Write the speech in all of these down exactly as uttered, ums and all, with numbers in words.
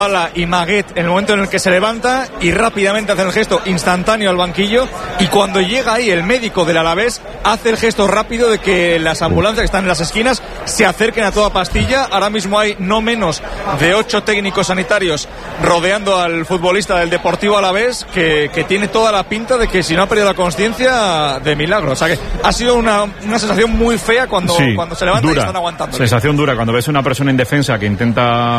y Maguet en el momento en el que se levanta y rápidamente hace el gesto instantáneo al banquillo, y cuando llega ahí el médico del Alavés hace el gesto rápido de que las ambulancias que están en las esquinas se acerquen a toda pastilla. Ahora mismo hay no menos de ocho técnicos sanitarios rodeando al futbolista del Deportivo Alavés, que, que tiene toda la pinta de que si no ha perdido la conciencia, de milagro. O sea que ha sido una, una sensación muy fea cuando, sí, cuando se levanta dura, y están aguantando. Sensación dura cuando ves una persona indefensa que intenta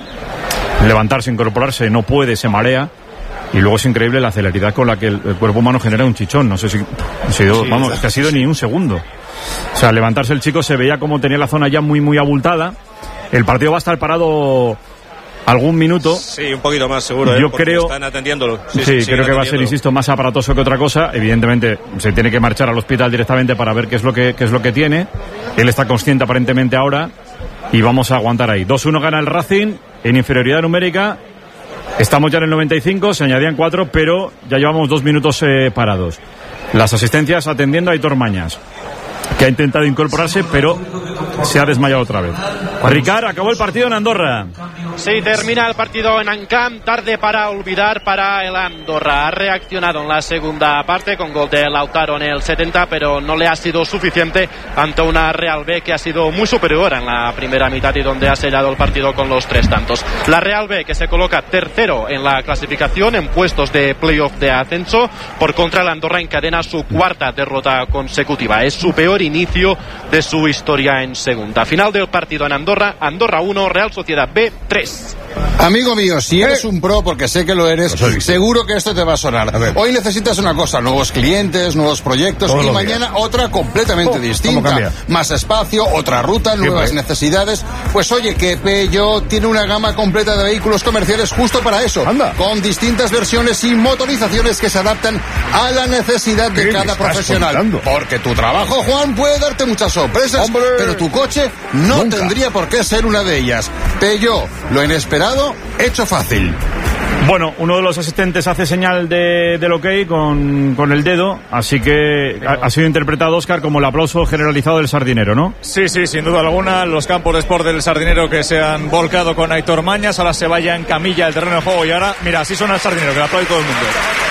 levantarse, incorporarse, no puede, se marea. Y luego es increíble la celeridad con la que el, el cuerpo humano genera un chichón. No sé si ha sido, sí, vamos, que ha sido ni un segundo. O sea, levantarse el chico, se veía como tenía la zona ya muy, muy abultada. El partido va a estar parado algún minuto. Sí, un poquito más seguro. Yo ¿eh? creo. Están atendiéndolo. Sí, sí, sí creo que va a ser, insisto, más aparatoso que otra cosa. Evidentemente, se tiene que marchar al hospital directamente para ver qué es lo que, qué es lo que tiene. Él está consciente aparentemente ahora. Y vamos a aguantar ahí. dos uno gana el Racing en inferioridad numérica. Estamos ya en el noventa y cinco, se añadían cuatro, pero ya llevamos dos minutos eh, parados. Las asistencias atendiendo a Aitor Mañas, que ha intentado incorporarse, pero se ha desmayado otra vez. Ricard, acabó el partido en Andorra. Sí, termina el partido en Ancamp, tarde para olvidar para el Andorra. Ha reaccionado en la segunda parte con gol de Lautaro en el setenta, pero no le ha sido suficiente ante una Real B que ha sido muy superior en la primera mitad y donde ha sellado el partido con los tres tantos. La Real B, que se coloca tercero en la clasificación en puestos de playoff de ascenso. Por contra, el Andorra encadena su cuarta derrota consecutiva. Es su peor inicio de su historia en segunda. Final del partido en Andorra. Andorra uno, Real Sociedad B tres. Amigo mío, si eres un pro, porque sé que lo eres, seguro que esto te va a sonar. A Hoy necesitas una cosa, nuevos clientes, nuevos proyectos, Todos y mañana días. Otra completamente oh, distinta. Más espacio, otra ruta, nuevas pues? necesidades. Pues oye, que Peugeot tiene una gama completa de vehículos comerciales justo para eso. Anda. Con distintas versiones y motorizaciones que se adaptan a la necesidad de cada profesional. Contando? Porque tu trabajo, Juan, puede darte muchas sorpresas, ¡hombre! Pero tu coche no Nunca. tendría por qué ser una de ellas. Peugeot, lo inesperado, hecho fácil. Bueno, uno de los asistentes hace señal de, del ok con, con el dedo, así que ha, ha sido interpretado, Óscar, como el aplauso generalizado del Sardinero, ¿no? Sí, sí, sin duda alguna, los campos de sport del Sardinero que se han volcado con Aitor Mañas, ahora se vaya en camilla el terreno de juego y ahora, mira, así suena el Sardinero, que lo aplaude todo el mundo.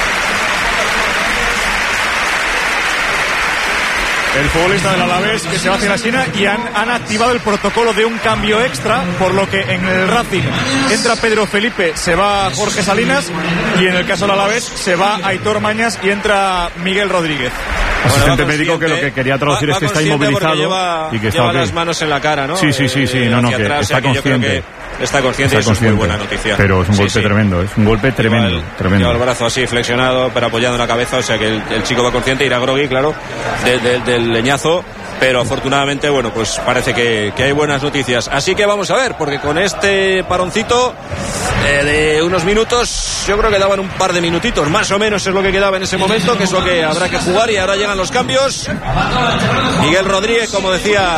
El futbolista del Alavés que se va hacia la esquina y han, han activado el protocolo de un cambio extra, por lo que en el Racing entra Pedro Felipe, se va Jorge Salinas, y en el caso del Alavés se va Aitor Mañas y entra Miguel Rodríguez. Asistente bueno, médico que lo que quería traducir va, es que está inmovilizado lleva, y que lleva está las manos en la cara, ¿no? Sí, sí, sí, sí, eh, no, no, que atrás, está, o sea, consciente. Que está consciente. Está consciente, y eso es muy buena noticia. Pero es un golpe sí, sí. tremendo, es un golpe tremendo, lleva el, tremendo. Lleva el brazo así flexionado, pero apoyando la cabeza, o sea que el, el chico va consciente, irá grogui, claro, de, de, del leñazo. Pero afortunadamente, bueno, pues parece que, que hay buenas noticias. Así que vamos a ver, porque con este paroncito eh, de unos minutos, yo creo que daban un par de minutitos, más o menos es lo que quedaba en ese momento, que es lo que habrá que jugar, y ahora llegan los cambios. Miguel Rodríguez, como decía,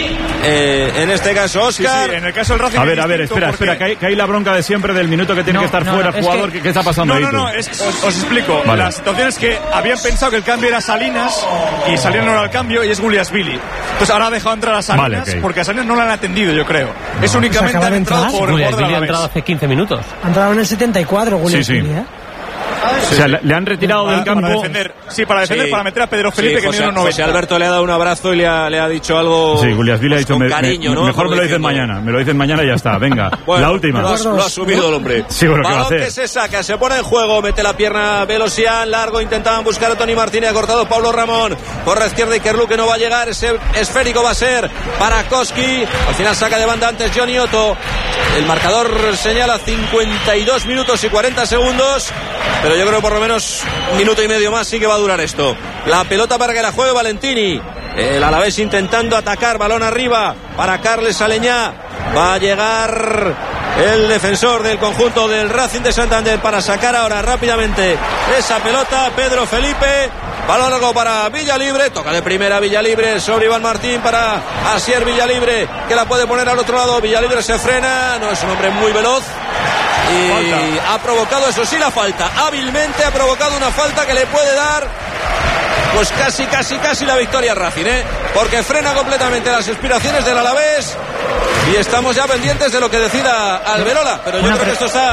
eh, en este caso Óscar. Sí, sí, en el caso del Racing. A ver, a ver, espera, porque... espera, que hay, que hay la bronca de siempre del minuto que tiene no, que estar no, fuera el jugador. Que... ¿Qué está pasando no, ahí? No, no, no, es, os, os explico. Vale. La situación es que habían pensado que el cambio era Salinas y Salinas no era el cambio y es Guliasvili. Entonces ahora ha dejado entrar a Salinas, vale, okay. porque a Salinas no lo han atendido, yo creo. No. Es únicamente han entrado por el jugador de la ha entrado hace quince minutos. Ha entrado en el setenta y cuatro, Guliasvili, sí, sí. ¿eh? Sí. O sea, le, le han retirado para, del campo. Para defender, sí, para defender, sí. para meter a Pedro Felipe, sí, que José, mide unos José Alberto le ha dado un abrazo y le ha, le ha dicho algo. Sí, Guliasvili ha dicho, con me, cariño, me, ¿no? mejor me lo dicen mañana. Me lo dicen mañana y ya está. Venga, bueno, la última. Lo ha, lo ha subido el hombre. Sí, bueno, ¿qué va a hacer? Que se saca, se pone en juego, mete la pierna Velosian, largo, intentaban buscar a Tony Martínez, ha cortado Pablo Ramón. Por la izquierda Ikerlu, que no va a llegar, ese esférico va a ser para Koski. Al final saca de banda antes Johnny Otto. El marcador señala cincuenta y dos minutos y cuarenta segundos, pero yo creo que por lo menos un minuto y medio más sí que va a durar esto. La pelota para que la juegue Valentini. El Alavés intentando atacar, balón arriba para Carles Aleñá. Va a llegar el defensor del conjunto del Racing de Santander para sacar ahora rápidamente esa pelota. Pedro Felipe, balón largo para Villalibre, toca de primera Villalibre sobre Iván Martín para Asier Villalibre, que la puede poner al otro lado. Villalibre se frena, no es un hombre muy veloz y falta. Ha provocado, eso sí, la falta. Hábilmente ha provocado una falta que le puede dar pues casi, casi, casi la victoria Racing, ¿eh? Porque frena completamente las aspiraciones del Alavés y estamos ya pendientes de lo que decida Alberola, pero yo creo que esto está